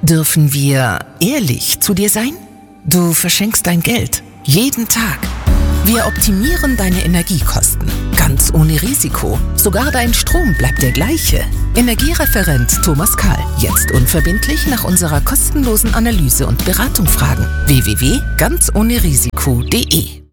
Dürfen wir ehrlich zu dir sein? Du verschenkst dein Geld. Jeden Tag. Wir optimieren deine Energiekosten. Ganz ohne Risiko. Sogar dein Strom bleibt der gleiche. Energiereferent Thomas Kahl. Jetzt unverbindlich nach unserer kostenlosen Analyse und Beratung fragen. www.ganzohnerisiko.de